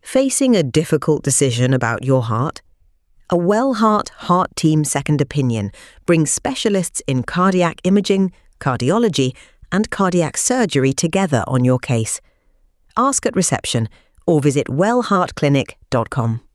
Facing a difficult decision about your heart? A WellHeart Heart Team Second Opinion brings specialists in cardiac imaging, cardiology, and cardiac surgery together on your case. Ask at reception or visit wellheartclinic.com.